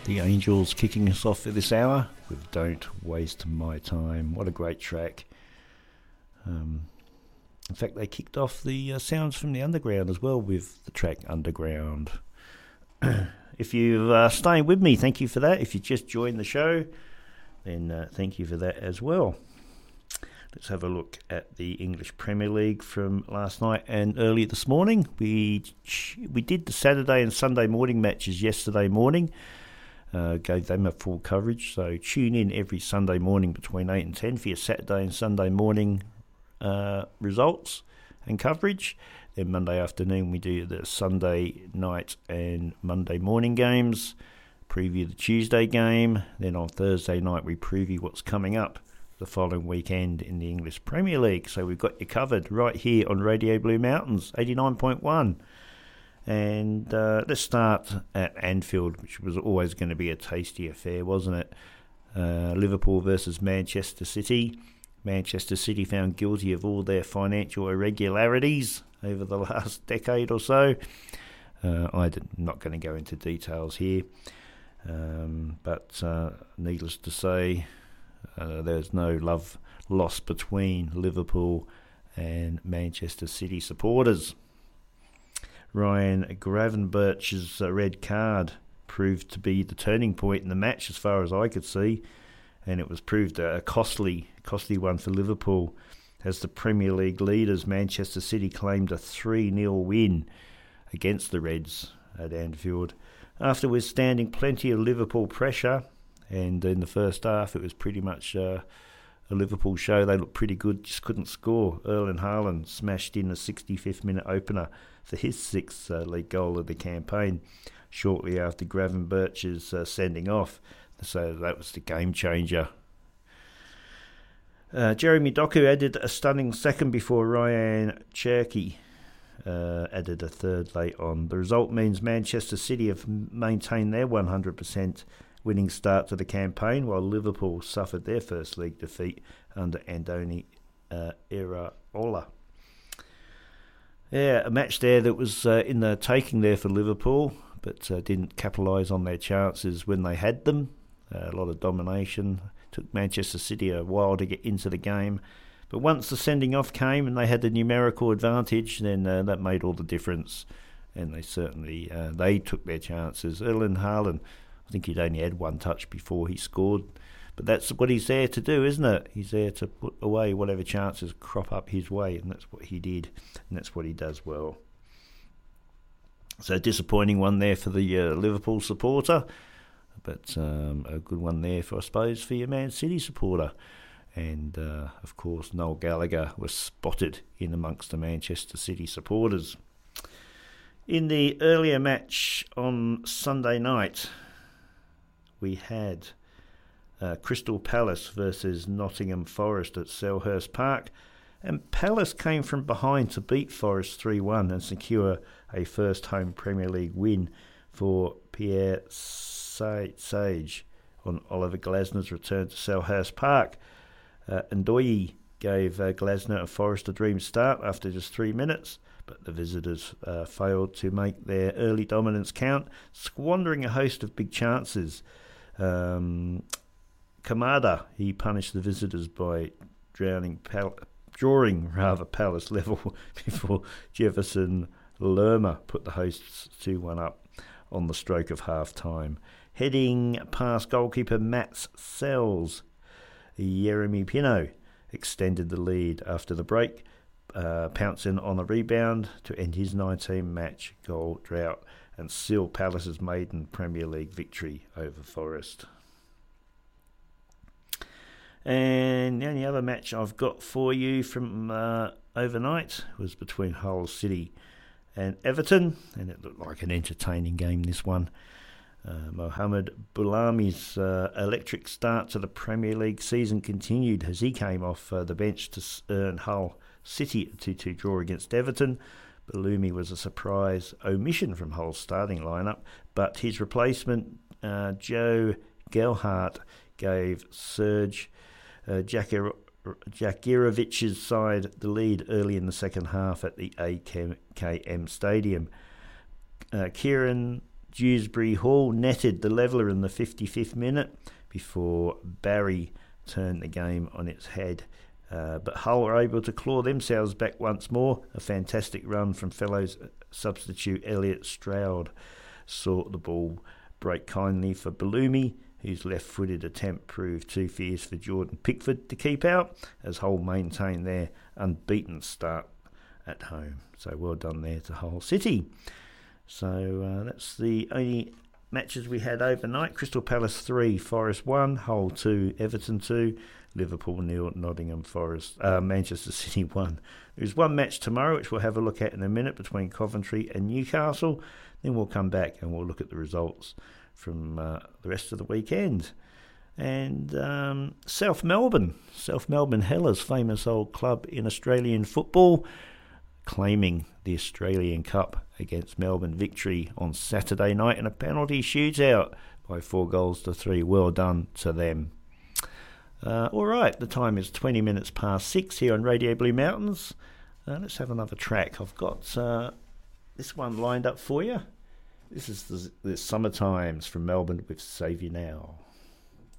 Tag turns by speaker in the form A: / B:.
A: The Angels kicking us off for this hour with Don't Waste My Time. What a great track. In fact, they kicked off the sounds from the Underground as well with the track Underground. If you're staying with me, thank you for that. If you just joined the show, then thank you for that as well. Let's have a look at the English Premier League from last night and earlier this morning. We did the Saturday and Sunday morning matches yesterday morning. Gave them a full coverage, so tune in every Sunday morning between 8 and 10 for your Saturday and Sunday morning results and coverage. Then Monday afternoon we do the Sunday night and Monday morning games, preview the Tuesday game. Then on Thursday night we preview what's coming up the following weekend in the English Premier League. So we've got you covered right here on Radio Blue Mountains 89.1. And let's start at Anfield, which was always going to be a tasty affair, wasn't it? Liverpool versus Manchester City. Manchester City found guilty of all their financial irregularities over the last decade or so. I'm not going to go into details here, but needless to say, there's no love lost between Liverpool and Manchester City supporters. Ryan Gravenberch's red card proved to be the turning point in the match as far as I could see, and it was proved a costly one for Liverpool as the Premier League leaders Manchester City claimed a 3-0 win against the Reds at Anfield. After withstanding plenty of Liverpool pressure, and in the first half it was pretty much a Liverpool show. They looked pretty good, just couldn't score. Erling Haaland smashed in a 65th minute opener for his sixth league goal of the campaign shortly after Gravenberch's sending off. So that was the game changer. Jeremy Doku added a stunning second before Ryan Cherki added a third late on. The result means Manchester City have maintained their 100% winning start to the campaign, while Liverpool suffered their first league defeat under Andoni Iraola. Yeah, a match there that was in the taking there for Liverpool, but didn't capitalise on their chances when they had them. A lot of domination. Took Manchester City a while to get into the game. But once the sending off came and they had the numerical advantage, then that made all the difference. And they certainly they took their chances. Erling Haaland, I think he'd only had one touch before he scored. But that's what he's there to do, isn't it? He's there to put away whatever chances crop up his way, and that's what he did, and that's what he does well. So disappointing one there for the Liverpool supporter, but a good one there, I suppose, for your Man City supporter. And, of course, Noel Gallagher was spotted in amongst the Manchester City supporters. In the earlier match on Sunday night, we had Crystal Palace versus Nottingham Forest at Selhurst Park, and Palace came from behind to beat Forest 3-1 and secure a first home Premier League win for Pierre Sage on Oliver Glasner's return to Selhurst Park. Ndoye gave Glasner and Forest a dream start after just 3 minutes, but the visitors failed to make their early dominance count, squandering a host of big chances. Kamada, he punished the visitors by drawing Palace level before Jefferson Lerma put the hosts 2-1 up on the stroke of half-time. Heading past goalkeeper Mats Sells, Jeremy Pino extended the lead after the break, pouncing on a rebound to end his 19-match goal drought and seal Palace's maiden Premier League victory over Forest. And the only other match I've got for you from overnight was between Hull City and Everton, and it looked like an entertaining game, this one. Mohamed Boulami's electric start to the Premier League season continued as he came off the bench to earn Hull City a 2-2 draw against Everton. Boulami was a surprise omission from Hull's starting lineup, but his replacement, Joe Gelhardt, gave Serge Jakirovich's side the lead early in the second half at the AKM Stadium. Kieran Dewsbury Hall netted the leveller in the 55th minute before Barry turned the game on its head. But Hull were able to claw themselves back once more. A fantastic run from fellows substitute Elliot Stroud saw the ball break kindly for Balumi, whose left-footed attempt proved too fierce for Jordan Pickford to keep out, as Hull maintained their unbeaten start at home. So well done there to Hull City. So that's the only matches we had overnight. Crystal Palace 3, Forest 1, Hull 2, Everton 2, Liverpool 0, Nottingham Forest, Manchester City 1. There's one match tomorrow, which we'll have a look at in a minute, between Coventry and Newcastle. Then we'll come back and we'll look at the results from the rest of the weekend. And South Melbourne Hellas, famous old club in Australian football, claiming the Australian Cup against Melbourne. Victory on Saturday night in a penalty shootout by 4-3. Well done to them. All right, the time is 20 minutes past 6 here on Radio Blue Mountains. Let's have another track. I've got this one lined up for you. This is the Summer Times from Melbourne with Save You Now.